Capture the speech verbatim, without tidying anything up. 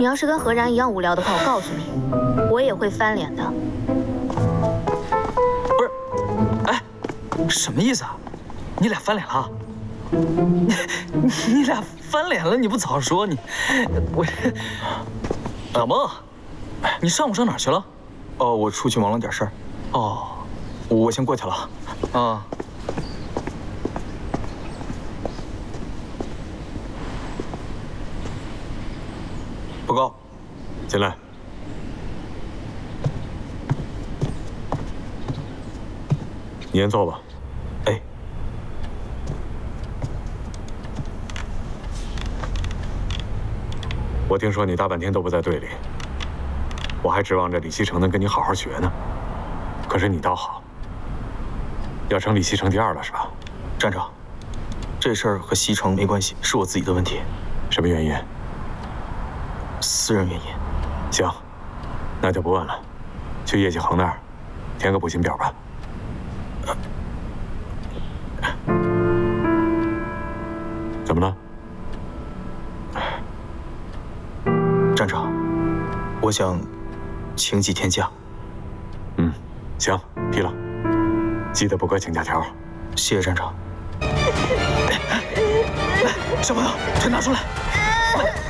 你要是跟何然一样无聊的话，我告诉你，我也会翻脸的。 不是，哎，什么意思啊？你俩翻脸了？你你俩翻脸了？你不早说你，我小梦，你上午上哪儿去了？ 哦，我出去忙了点事儿。 哦， 我先过去了。 啊。 报告，进来。你先坐吧。 哎， 我听说你大半天都不在队里，我还指望着李西城能跟你好好学呢。可是你倒好，要成李西城第二了是吧？ 站长，这事儿和西城没关系，是我自己的问题。 什么原因？ 私人原因， 行，那就不问了，去叶继恒那儿填个补习表吧。怎么了？ 站长，我想请几天假。 嗯，行，批了，记得补个请假条。 谢谢站长。来，小朋友，腿拿出来。来。